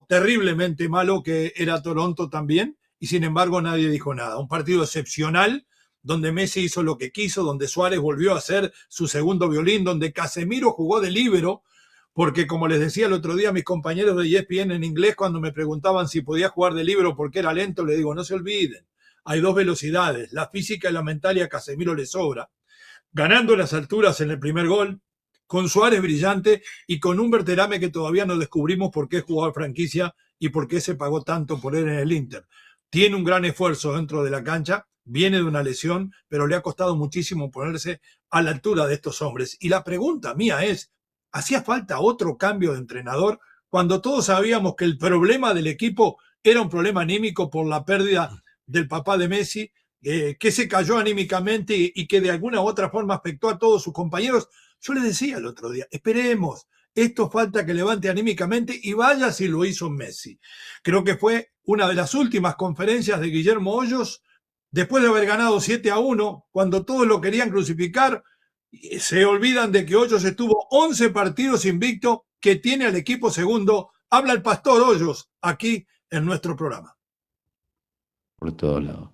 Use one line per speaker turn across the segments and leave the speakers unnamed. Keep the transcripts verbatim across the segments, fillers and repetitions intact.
terriblemente malo que era Toronto también, y sin embargo nadie dijo nada. Un partido excepcional, donde Messi hizo lo que quiso, donde Suárez volvió a hacer su segundo violín, donde Casemiro jugó de líbero, porque como les decía el otro día a mis compañeros de E S P N en inglés, cuando me preguntaban si podía jugar de líbero porque era lento, le digo, no se olviden, hay dos velocidades, la física y la mental, y a Casemiro le sobra. Ganando las alturas en el primer gol, con Suárez brillante y con un Berterame que todavía no descubrimos por qué es jugador franquicia y por qué se pagó tanto por él en el Inter. Tiene un gran esfuerzo dentro de la cancha, viene de una lesión, pero le ha costado muchísimo ponerse a la altura de estos hombres. Y la pregunta mía es, ¿hacía falta otro cambio de entrenador cuando todos sabíamos que el problema del equipo era un problema anímico por la pérdida del papá de Messi, eh, que se cayó anímicamente y, y que de alguna u otra forma afectó a todos sus compañeros? Yo les decía el otro día, esperemos, esto falta que levante anímicamente y vaya si lo hizo Messi. Creo que fue una de las últimas conferencias de Guillermo Hoyos, después de haber ganado siete a uno, cuando todos lo querían crucificar, se olvidan de que Hoyos estuvo once partidos invicto, que tiene al equipo segundo. Habla el pastor Hoyos aquí en nuestro programa.
Por todos lados.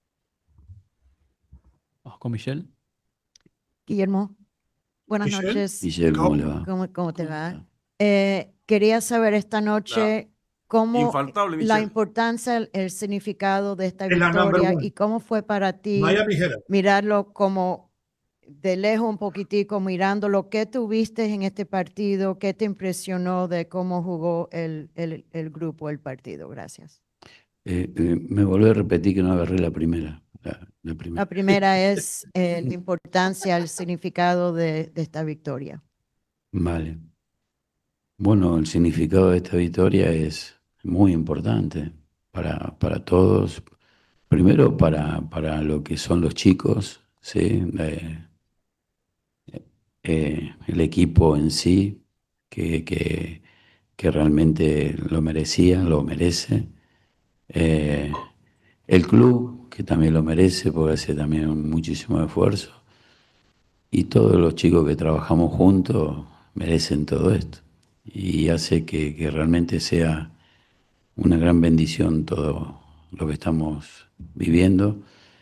Vamos con Michelle.
Guillermo, buenas
Michelle.
noches.
Michelle, ¿cómo le va?
¿Cómo, cómo te
¿Cómo
va?
está?
Eh, quería saber esta noche cómo
Infaltable,
la
Michelle.
importancia, el, el significado de esta
Es la number
victoria
one.
y cómo fue para ti
Miami Herald.
mirarlo como de lejos un poquitico, mirando lo que tuviste en este partido, qué te impresionó de cómo jugó el, el, el grupo, el partido. Gracias.
Eh, eh, me volví a repetir que no agarré la primera. La, la primera.
La primera es eh, la importancia, el significado de, de esta victoria.
Vale. Bueno, el significado de esta victoria es muy importante para, para todos. Primero para, para lo que son los chicos, ¿sí? Eh, eh, el equipo en sí, que, que, que realmente lo merecía, lo merece. Eh, el club, que también lo merece, porque hace también muchísimo esfuerzo. Y todos los chicos que trabajamos juntos merecen todo esto. Y hace que, que realmente sea una gran bendición todo lo que estamos viviendo.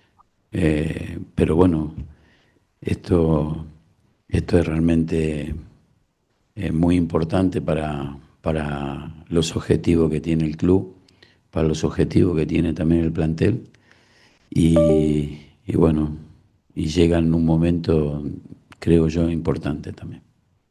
Eh, pero bueno, esto, esto es realmente eh, muy importante para, para los objetivos que tiene el club, para los objetivos que tiene también el plantel. Y, y bueno, y llega en un momento, creo yo, importante también.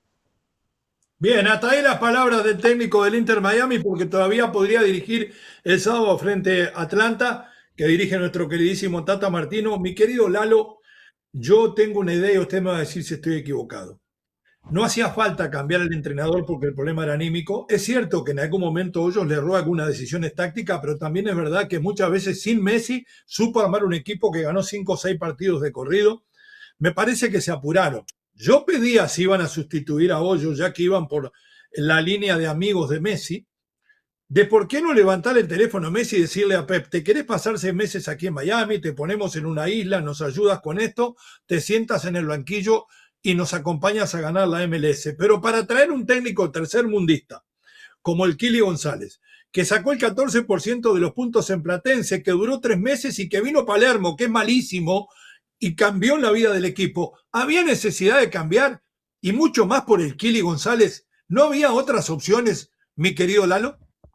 Bien, hasta ahí las palabras del técnico del Inter Miami, porque todavía podría dirigir el sábado frente a Atlanta, que dirige nuestro queridísimo Tata Martino. Mi querido Lalo, yo tengo una idea y usted me va a decir si estoy equivocado. No hacía falta cambiar el entrenador porque el problema era anímico. Es cierto que en algún momento Hoyos le erró algunas decisiones tácticas, pero también es verdad que muchas veces sin Messi supo armar un equipo que ganó cinco o seis partidos de corrido. Me parece que se apuraron. Yo pedía si iban a sustituir a Hoyos, ya que iban por la línea de amigos de Messi, de por qué no levantar el teléfono a Messi y decirle a Pep, ¿te querés pasar seis meses aquí en Miami? Te ponemos en una isla, nos ayudas con esto, te sientas en el banquillo y nos acompañas a ganar la M L S. Pero para traer un técnico tercermundista, como el Kili González, que sacó el catorce por ciento de los puntos en Platense, que duró tres meses y que vino a Palermo, que es malísimo, y cambió la vida del equipo. ¿Había necesidad de cambiar? Y mucho más por el Kili González. ¿No había otras opciones, mi querido Lalo?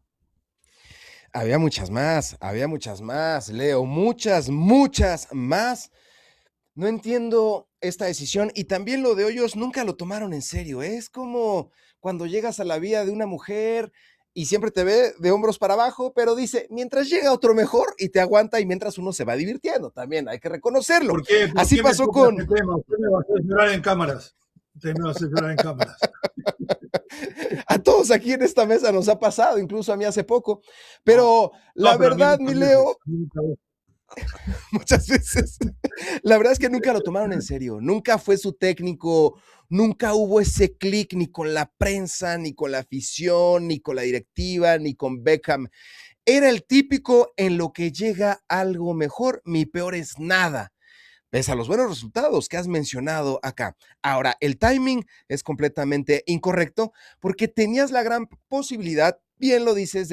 Había muchas más, había muchas más, Leo, muchas, muchas más. No entiendo esta decisión y también lo de Hoyos nunca lo tomaron en serio. ¿eh? Es como cuando llegas a la vida de una mujer y siempre te ve de hombros para abajo, pero dice, mientras llega otro mejor y te aguanta y mientras uno se va divirtiendo, también hay que reconocerlo.
¿Por qué? ¿Por
Así
qué
pasó
me
con...
este tema? Usted me va a hacer llorar en cámaras. Usted me va a hacer llorar en cámaras.
A todos aquí en esta mesa nos ha pasado, incluso a mí hace poco, pero
No,
la
no, pero
verdad, mi Leo,
veces,
muchas veces, la verdad es que nunca lo tomaron en serio, nunca fue su técnico, nunca hubo ese clic ni con la prensa, ni con la afición, ni con la directiva, ni con Beckham. Era el típico en lo que llega algo mejor, mi peor es nada. Pese a los buenos resultados que has mencionado acá. Ahora, el timing es completamente incorrecto porque tenías la gran posibilidad, bien lo dices, de